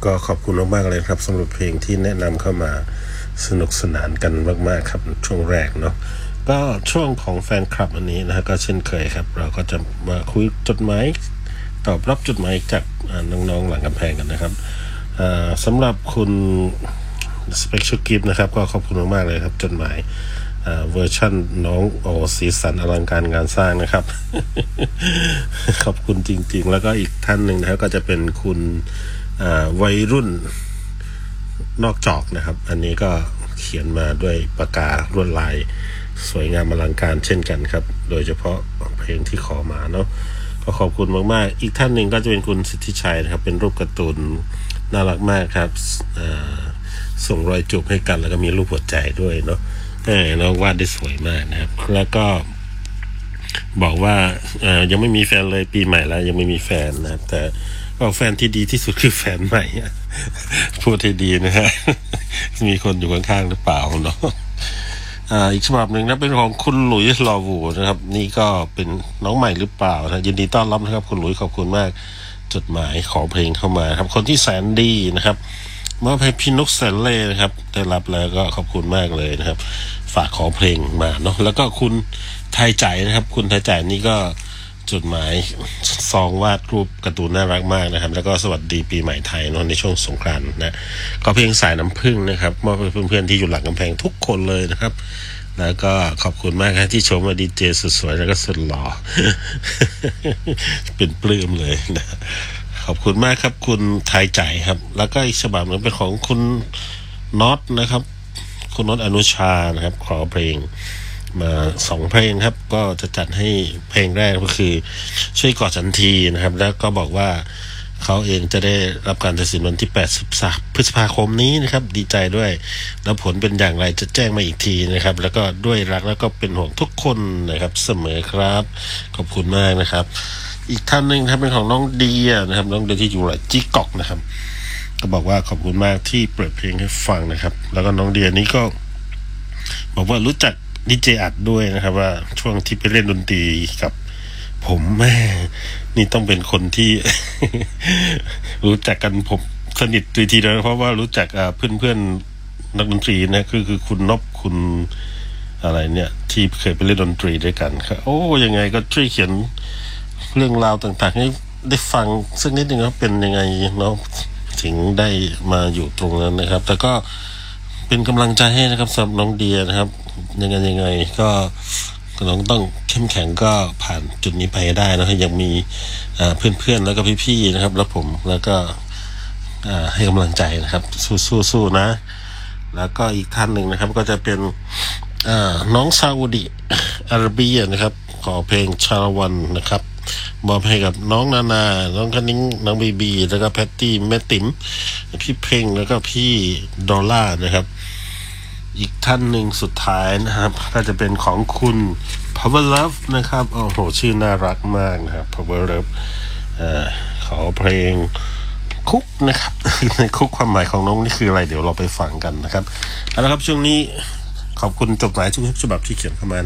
ก็ขอบคุณมากๆเลยครับสำหรับเพลงที่แนะนำเข้ามาสนุกสนานกันมากๆครับช่วงแรกเนาะก็ช่วงของแฟนคลับอันนี้นะฮะก็เช่นเคยครับเราก็จะมาคุยจดหมายตอบรับจดหมายจากน้องๆหลังกำแพงกันนะครับสำหรับคุณ Special Gift นะครับก็ขอบคุณมากๆเลยครับจดหมายเวอร์ชั่นน้องสีสันอลังการงานสร้างนะครับ ขอบคุณจริงๆแล้วก็อีกท่านหนึ่งนะครับก็จะเป็นคุณวัยรุ่นนอกจอกนะครับอันนี้ก็เขียนมาด้วยปากกาลวดลายสวยงามอลังการเช่นกันครับโดยเฉพาะเพลงที่ขอมาเนาะก็ขอบคุณมากๆอีกท่านหนึ่งก็จะเป็นคุณสิทธิชัยนะครับเป็นรูปการ์ตูนน่ารักมากครับส่งรอยจูบให้กันแล้วก็มีรูปหัวใจด้วยเนาะน้องวาดได้สวยมากนะครับแล้วก็บอกว่ายังไม่มีแฟนเลยปีใหม่แล้วยังไม่มีแฟนนะครับแต่ก็แฟนที่ดีที่สุดคือแฟนใหม่พูดให้ดีนะฮะ มีคนอยู่ข้างๆหรือเปล่าเนาะอีกฉบับหนึ่งนะเป็นของคุณหลุยส์ลอวูนะครับนี่ก็เป็นน้องใหม่หรือเปล่านะยินดีต้อนรับนะครับคุณหลุยส์ขอบคุณมากจดหมายขอเพลงเข้ามาครับคนที่แสนดีนะครับมอบให้พี่นกแสนเล่นะครับได้รับแล้วก็ขอบคุณมากเลยนะครับฝากขอเพลงมาเนาะแล้วก็คุณไทยใจนะครับคุณไทยใจนี่ก็จดหมายซองวาดรูปการ์ตูนน่ารักมากนะครับแล้วก็สวัสดีปีใหม่ไทยเนาะในช่วงสงกรานต์นะก็เพลงสายน้ำผึ้งนะครับมอบให้เพื่อนๆที่อยู่หลังกำแพงทุกคนเลยนะครับแล้วก็ขอบคุณมากครับที่ชมว่าดีเจสุดสวยแล้วก็สุดหล่อ เป็นปลื้มเลยนะขอบคุณมากครับคุณไทยใจครับแล้วก็อีกฉบับนึงเป็นของคุณน็อตนะครับคุณน็อตอนุชานะครับขอเพลงมา2เพลงครับก็จะจัดให้เพลงแรกก็คือช่วยกอดฉันทีนะครับแล้วก็บอกว่าเขาเองจะได้รับการตัดสินวันที่8 พฤษภาคมนี้นะครับดีใจด้วยแล้วผลเป็นอย่างไรจะแจ้งมาอีกทีนะครับแล้วก็ด้วยรักแล้วก็เป็นห่วงทุกคนนะครับเสมอครับขอบคุณมากนะครับอีกท่านหนึ่งครับเป็นของน้องเดียนะครับน้องเดียที่อยู่ไรจิกอกนะครับก็บอกว่าขอบคุณมากที่เปิดเพลงให้ฟังนะครับแล้วก็น้องเดียนี้ก็บอกว่ารู้จักดีเจอัดด้วยนะครับว่าช่วงที่ไปเล่นดนตรีกับผมแม่นี่ต้องเป็นคนที่ รู้จักกันผมสนิททีเดียวเพราะว่ารู้จักเพื่อนนักดนตรีนะคือคุณนพคุณอะไรเนี่ยที่เคยไปเล่นดนตรีด้วยกันครับโอ้ยังไงก็ช่วยเขียนเรื่องราวต่างๆให้ได้ฟังสักนิดนึงว่าเป็นยังไงเนาะถึงได้มาอยู่ตรงนั้นนะครับแต่ก็เป็นกำลังใจให้นะครับสำหรับน้องเดียนะครับยังไงก็น้องต้องเข้มแข็งก็ผ่านจุดนี้ไปได้นะครับยังมีเพื่อนๆแล้วก็พี่ๆนะครับแล้วผมแล้วก็ให้กำลังใจนะครับสู้นะแล้วก็อีกท่านหนึ่งนะครับก็จะเป็นน้องซาอุดิอาระเบียนะครับขอเพลงชาละวันนะครับมอบให้กับน้องนาน้องคณิ้งน้องบีแล้วก็แพตตี้แม่ติ๋มพี่เพ่งแล้วก็พี่ดอลล่านะครับอีกท่านหนึ่งสุดท้ายนะครับก็จะเป็นของคุณ Power Love นะครับโอ้โหชื่อน่ารักมากนะครับ Power Love ขอเพลงคุกนะครับ ในคุกความหมายของน้องนี่คืออะไรเดี๋ยวเราไปฟังกันนะครับเอาละครับช่วงนี้ขอบคุณจดหมายทุกฉบับที่เขียนเข้ามา